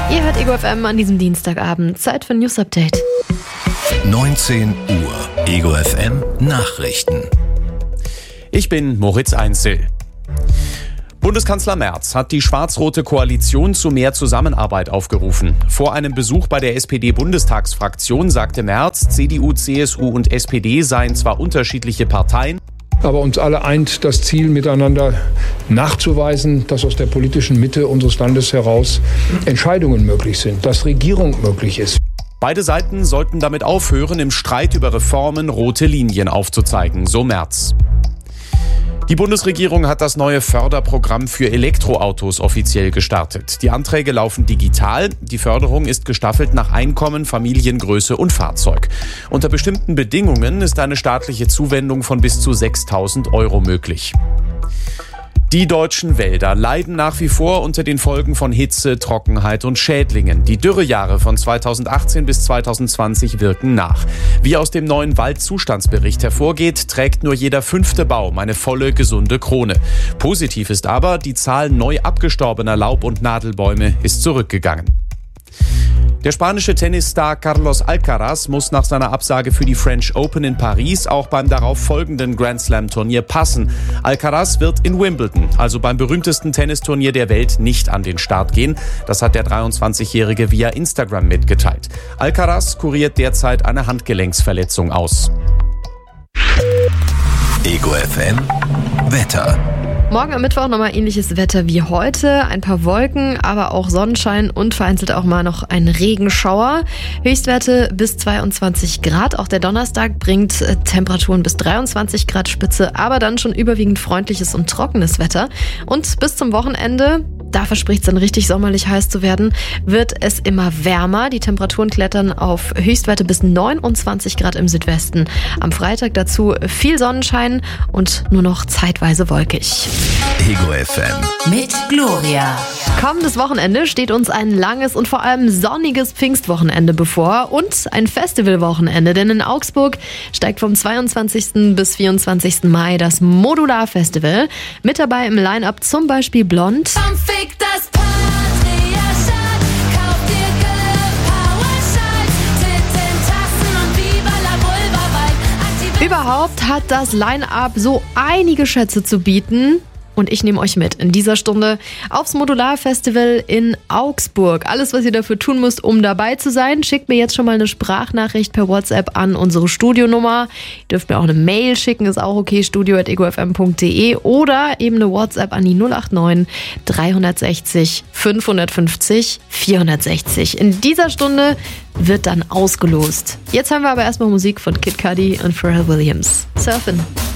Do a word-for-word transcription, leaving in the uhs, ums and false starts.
Ihr hört Ego F M an diesem Dienstagabend. Zeit für ein News Update. neunzehn Uhr. Ego F M Nachrichten. Ich bin Moritz Einzel. Bundeskanzler Merz hat die schwarz-rote Koalition zu mehr Zusammenarbeit aufgerufen. Vor einem Besuch bei der S P D-Bundestagsfraktion sagte Merz, C D U, C S U und S P D seien zwar unterschiedliche Parteien, aber uns alle eint das Ziel, miteinander nachzuweisen, dass aus der politischen Mitte unseres Landes heraus Entscheidungen möglich sind, dass Regierung möglich ist. Beide Seiten sollten damit aufhören, im Streit über Reformen rote Linien aufzuzeigen, so Merz. Die Bundesregierung hat das neue Förderprogramm für Elektroautos offiziell gestartet. Die Anträge laufen digital. Die Förderung ist gestaffelt nach Einkommen, Familiengröße und Fahrzeug. Unter bestimmten Bedingungen ist eine staatliche Zuwendung von bis zu sechstausend Euro möglich. Die deutschen Wälder leiden nach wie vor unter den Folgen von Hitze, Trockenheit und Schädlingen. Die Dürrejahre von zweitausendachtzehn bis zweitausendzwanzig wirken nach. Wie aus dem neuen Waldzustandsbericht hervorgeht, trägt nur jeder fünfte Baum eine volle, gesunde Krone. Positiv ist aber, die Zahl neu abgestorbener Laub- und Nadelbäume ist zurückgegangen. Der spanische Tennisstar Carlos Alcaraz muss nach seiner Absage für die French Open in Paris auch beim darauf folgenden Grand Slam-Turnier passen. Alcaraz wird in Wimbledon, also beim berühmtesten Tennisturnier der Welt, nicht an den Start gehen. Das hat der dreiundzwanzigjährige via Instagram mitgeteilt. Alcaraz kuriert derzeit eine Handgelenksverletzung aus. Ego F M Wetter. Morgen am Mittwoch nochmal ähnliches Wetter wie heute. Ein paar Wolken, aber auch Sonnenschein und vereinzelt auch mal noch ein Regenschauer. Höchstwerte bis zweiundzwanzig Grad. Auch der Donnerstag bringt Temperaturen bis dreiundzwanzig Grad Spitze, aber dann schon überwiegend freundliches und trockenes Wetter. Und bis zum Wochenende, da verspricht es dann richtig sommerlich heiß zu werden, wird es immer wärmer. Die Temperaturen klettern auf Höchstwerte bis neunundzwanzig Grad im Südwesten. Am Freitag dazu viel Sonnenschein und nur noch zeitweise wolkig. Ego F M mit Gloria. Kommendes Wochenende steht uns ein langes und vor allem sonniges Pfingstwochenende bevor und ein Festivalwochenende, denn in Augsburg steigt vom zweiundzwanzigsten bis vierundzwanzigsten Mai das Modular Festival. Mit dabei im Line-Up zum Beispiel Blond, Das Patriarchat, kauf dir Powerschalt, Titten-Tassen und Viva la Vulva Vibe. Überhaupt hat das Line-Up so einige Schätze zu bieten. Und ich nehme euch mit in dieser Stunde aufs Modular-Festival in Augsburg. Alles, was ihr dafür tun müsst, um dabei zu sein, schickt mir jetzt schon mal eine Sprachnachricht per WhatsApp an unsere Studionummer. Ihr dürft mir auch eine Mail schicken, ist auch okay, studio at ego f m punkt d e oder eben eine WhatsApp an die null acht neun dreihundertsechzig fünfhundertfünfzig vierhundertsechzig. In dieser Stunde wird dann ausgelost. Jetzt haben wir aber erstmal Musik von Kid Cudi und Pharrell Williams. Surfin'.